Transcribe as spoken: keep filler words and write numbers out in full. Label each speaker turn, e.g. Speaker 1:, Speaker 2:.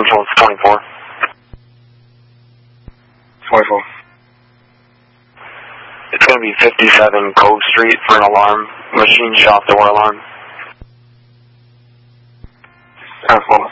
Speaker 1: Central, it's twenty-four.
Speaker 2: twenty-four.
Speaker 1: It's going to be fifty-seven Cove Street for an alarm. Machine shop door alarm.
Speaker 2: ten four.